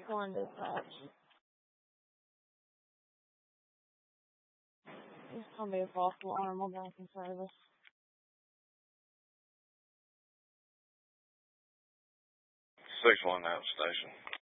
6-1 dispatch. It's going to be a false alarm. We're back in service. 6-1 out station.